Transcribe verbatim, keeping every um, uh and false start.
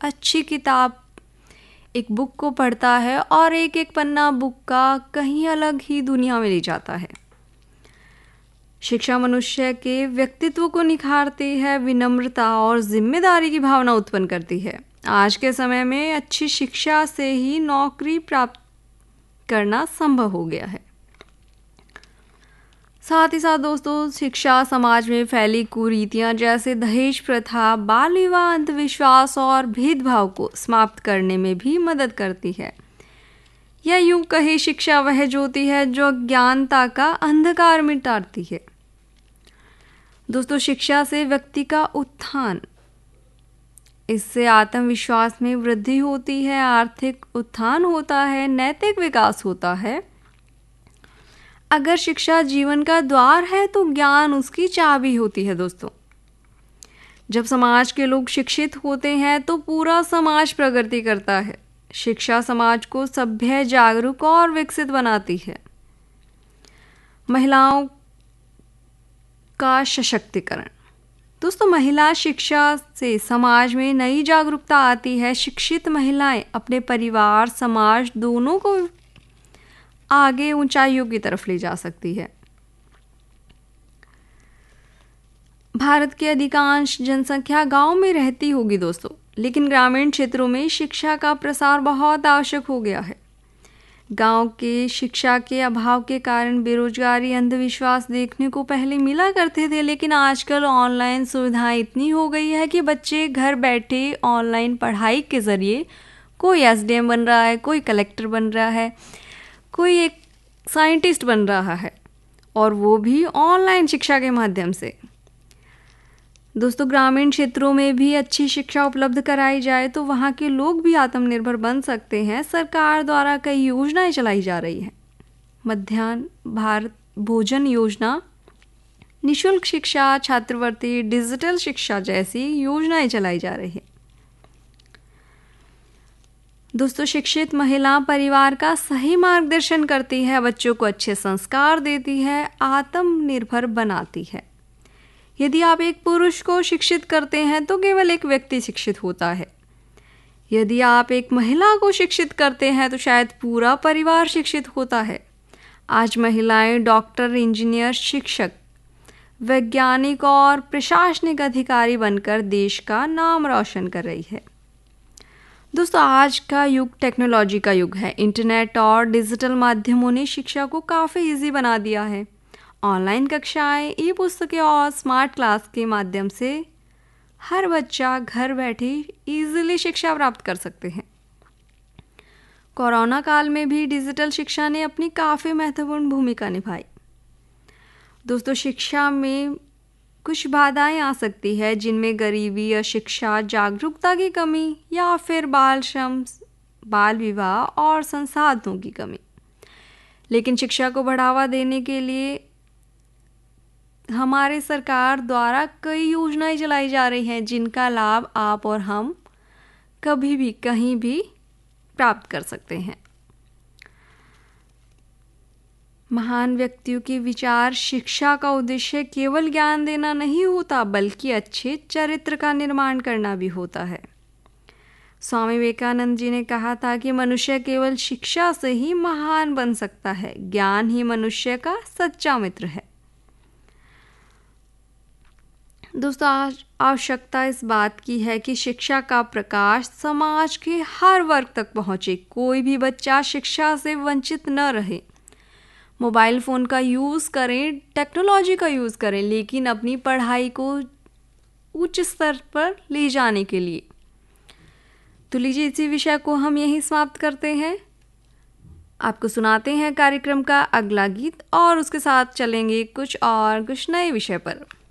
अच्छी किताब एक बुक को पढ़ता है और एक एक पन्ना बुक का कहीं अलग ही दुनिया में ले जाता है। शिक्षा मनुष्य के व्यक्तित्व को निखारती है, विनम्रता और जिम्मेदारी की भावना उत्पन्न करती है। आज के समय में अच्छी शिक्षा से ही नौकरी प्राप्त करना संभव हो गया है। साथ ही साथ दोस्तों, शिक्षा समाज में फैली कुरीतियां जैसे दहेज प्रथा, बाल विवाह, अंधविश्वास और भेदभाव को समाप्त करने में भी मदद करती है। या यूं कहे, शिक्षा वह ज्योति है जो अज्ञानता का अंधकार मिटाती है। दोस्तों, शिक्षा से व्यक्ति का उत्थान, इससे आत्मविश्वास में वृद्धि होती है, आर्थिक उत्थान होता है, नैतिक विकास होता है। अगर शिक्षा जीवन का द्वार है तो ज्ञान उसकी चाबी होती है। दोस्तों, जब समाज के लोग शिक्षित होते हैं तो पूरा समाज प्रगति करता है। शिक्षा समाज को सभ्य, जागरूक और विकसित बनाती है। महिलाओं का सशक्तिकरण। दोस्तों, महिला शिक्षा से समाज में नई जागरूकता आती है। शिक्षित महिलाएं अपने परिवार, समाज दोनों को आगे ऊंचाइयों की तरफ ले जा सकती है। भारत की अधिकांश जनसंख्या गांव में रहती होगी दोस्तों, लेकिन ग्रामीण क्षेत्रों में शिक्षा का प्रसार बहुत आवश्यक हो गया है। गांव के शिक्षा के अभाव के कारण बेरोजगारी, अंधविश्वास देखने को पहले मिला करते थे, लेकिन आजकल ऑनलाइन सुविधाएं इतनी हो गई है कि बच्चे घर बैठे ऑनलाइन पढ़ाई के ज़रिए कोई एस डी एम बन रहा है, कोई कलेक्टर बन रहा है, कोई एक साइंटिस्ट बन रहा है, और वो भी ऑनलाइन शिक्षा के माध्यम से। दोस्तों, ग्रामीण क्षेत्रों में भी अच्छी शिक्षा उपलब्ध कराई जाए तो वहाँ के लोग भी आत्मनिर्भर बन सकते हैं। सरकार द्वारा कई योजनाएं चलाई जा रही हैं। मध्याह्न भारत भोजन योजना, निःशुल्क शिक्षा, छात्रवृत्ति, डिजिटल शिक्षा जैसी योजनाएं चलाई जा रही हैं। दोस्तों, शिक्षित महिला परिवार का सही मार्गदर्शन करती है, बच्चों को अच्छे संस्कार देती है, आत्मनिर्भर बनाती है। यदि आप एक पुरुष को शिक्षित करते हैं तो केवल एक व्यक्ति शिक्षित होता है। यदि आप एक महिला को शिक्षित करते हैं तो शायद पूरा परिवार शिक्षित होता है। आज महिलाएं डॉक्टर, इंजीनियर, शिक्षक, वैज्ञानिक और प्रशासनिक अधिकारी बनकर देश का नाम रोशन कर रही है। दोस्तों, आज का युग टेक्नोलॉजी का युग है। इंटरनेट और डिजिटल माध्यमों ने शिक्षा को काफ़ी इजी बना दिया है। ऑनलाइन कक्षाएं, ई पुस्तकें और स्मार्ट क्लास के माध्यम से हर बच्चा घर बैठे इजीली शिक्षा प्राप्त कर सकते हैं। कोरोना काल में भी डिजिटल शिक्षा ने अपनी काफ़ी महत्वपूर्ण भूमिका निभाई। दोस्तों, शिक्षा में कुछ बाधाएं आ सकती है, जिनमें गरीबी, अशिक्षा, जागरूकता की कमी या फिर बाल श्रम, बाल विवाह और संसाधनों की कमी। लेकिन शिक्षा को बढ़ावा देने के लिए हमारे सरकार द्वारा कई योजनाएं चलाई जा रही हैं, जिनका लाभ आप और हम कभी भी कहीं भी प्राप्त कर सकते हैं। महान व्यक्तियों के विचार, शिक्षा का उद्देश्य केवल ज्ञान देना नहीं होता, बल्कि अच्छे चरित्र का निर्माण करना भी होता है। स्वामी विवेकानंद जी ने कहा था कि मनुष्य केवल शिक्षा से ही महान बन सकता है, ज्ञान ही मनुष्य का सच्चा मित्र है। दोस्तों, आज आवश्यकता इस बात की है कि शिक्षा का प्रकाश समाज के हर वर्ग तक पहुंचे। कोई भी बच्चा शिक्षा से वंचित न रहे। मोबाइल फ़ोन का यूज़ करें, टेक्नोलॉजी का यूज़ करें, लेकिन अपनी पढ़ाई को उच्च स्तर पर ले जाने के लिए। तो लीजिए, इसी विषय को हम यहीं समाप्त करते हैं। आपको सुनाते हैं कार्यक्रम का अगला गीत और उसके साथ चलेंगे कुछ और कुछ नए विषय पर।